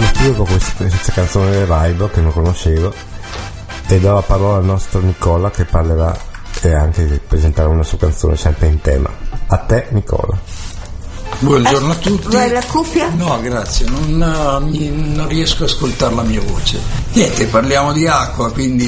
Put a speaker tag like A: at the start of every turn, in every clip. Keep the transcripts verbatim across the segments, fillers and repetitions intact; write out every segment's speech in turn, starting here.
A: mi scrivo questa, questa canzone del Raido che non conoscevo e do la parola al nostro Nicola che parlerà e anche presenterà una sua canzone sempre in tema. A te Nicola.
B: Buongiorno a tutti.
C: Vuoi la cuffia?
B: No, grazie, non, uh, mi, non riesco a ascoltare la mia voce. Niente, parliamo di acqua,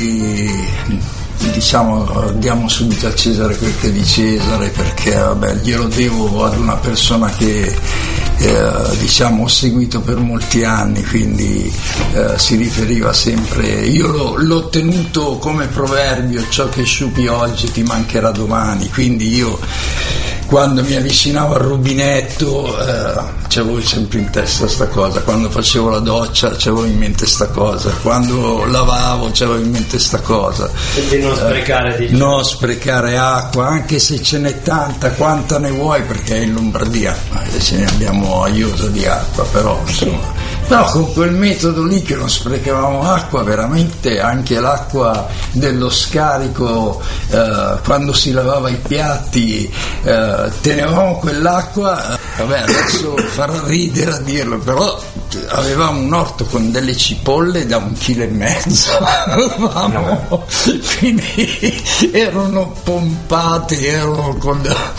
B: quindi diciamo diamo subito a Cesare quel che è di Cesare, perché vabbè, glielo devo ad una persona che eh, diciamo ho seguito per molti anni, quindi eh, si riferiva sempre, io l'ho, l'ho tenuto come proverbio: ciò che sciupi oggi ti mancherà domani. Quindi io, quando mi avvicinavo al rubinetto, eh, c'avevo sempre in testa sta cosa, quando facevo la doccia c'avevo in mente sta cosa, quando lavavo c'avevo in mente sta cosa.
D: Quindi non sprecare,
B: eh, non sprecare acqua, anche se ce n'è tanta, quanta ne vuoi, perché in Lombardia ce ne abbiamo a iosa di acqua, però insomma. Però con quel metodo lì che non sprecavamo acqua, veramente anche l'acqua dello scarico, eh, quando si lavava i piatti, eh, tenevamo quell'acqua, vabbè adesso farà ridere a dirlo, però avevamo un orto con delle cipolle da un chilo e mezzo, avevamo, quindi erano pompate, erano con,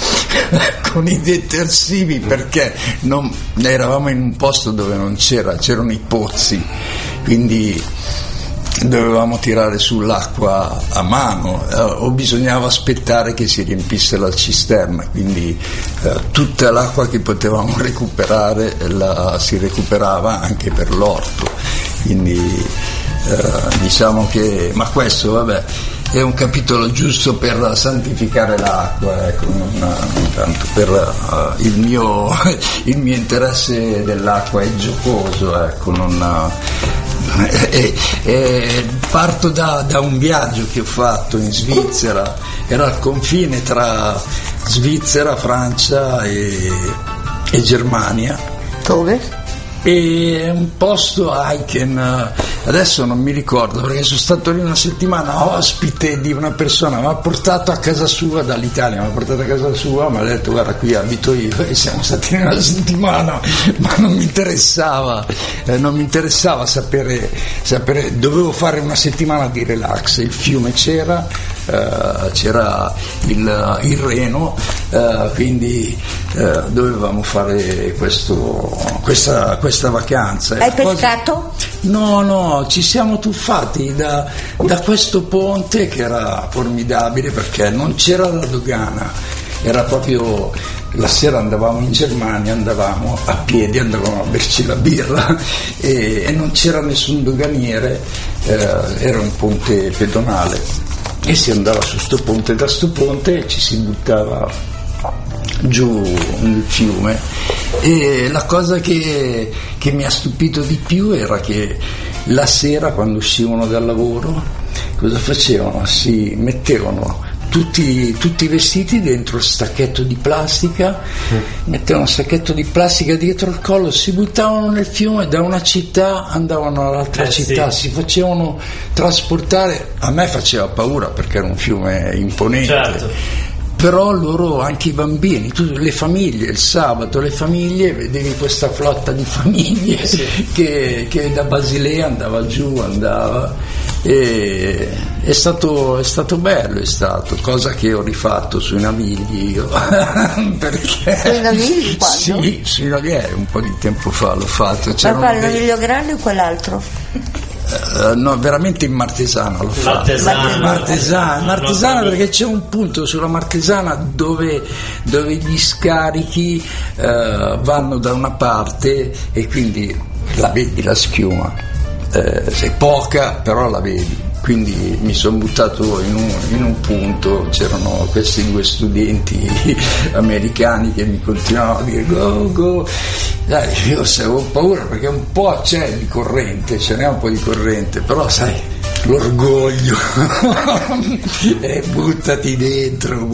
B: con i detersivi, perché non, eravamo in un posto dove non c'era, c'erano i pozzi, quindi dovevamo tirare sull'acqua a mano, eh, o bisognava aspettare che si riempisse la cisterna, quindi eh, tutta l'acqua che potevamo recuperare la si recuperava anche per l'orto, quindi eh, diciamo che, ma questo vabbè è un capitolo giusto per santificare l'acqua, ecco, non, non tanto per uh, il mio il mio interesse dell'acqua è giocoso, ecco, non uh, e, e parto da, da un viaggio che ho fatto in Svizzera, era al confine tra Svizzera, Francia e, e Germania.
C: Dove?
B: E un posto a Aiken, adesso non mi ricordo perché sono stato lì una settimana ospite di una persona, mi ha portato a casa sua dall'Italia, mi ha portato a casa sua, mi ha detto guarda qui abito io, e siamo stati una settimana, ma non mi interessava, eh, non mi interessava sapere, sapere, dovevo fare una settimana di relax, il fiume c'era, eh, c'era il, il Reno, eh, quindi eh, dovevamo fare questo, questa, questa questa vacanza.
C: Hai pescato?
B: No, no, ci siamo tuffati da, da questo ponte che era formidabile, perché non c'era la dogana, era proprio la sera andavamo in Germania, andavamo a piedi, andavamo a berci la birra e, e non c'era nessun doganiere, eh, era un ponte pedonale e si andava su sto ponte, da sto ponte ci si buttava giù nel fiume, e la cosa che, che mi ha stupito di più era che la sera, quando uscivano dal lavoro, cosa facevano? Si mettevano tutti, tutti i vestiti dentro il sacchetto di plastica, mm. mettevano un sacchetto di plastica dietro il collo, si buttavano nel fiume, da una città andavano all'altra eh, città, sì. Si facevano trasportare. A me faceva paura perché era un fiume imponente, certo. Però loro, anche i bambini, tutte le famiglie, il sabato le famiglie, vedevi questa flotta di famiglie sì. che, che da Basilea andava giù, andava, e è stato, è stato bello, è stato, cosa che ho rifatto sui Navigli io. Perché
C: sui Navigli quando?
B: Sì, sui Navigli un po' di tempo fa l'ho fatto.
C: Ma qual, il Naviglio Grande o quell'altro?
B: Uh, no, veramente in Martesana l'ho fatto.
D: Martesana,
B: Martesana, Martesana perché c'è un punto sulla Martesana dove, dove gli scarichi uh, vanno da una parte e quindi la vedi la schiuma, uh, è poca però la vedi, quindi mi sono buttato in un, in un punto, c'erano questi due studenti americani che mi continuavano a dire go go. Dai, io avevo paura perché un po' c'è di corrente, ce n'è un po' di corrente, però sai, l'orgoglio, e buttati dentro.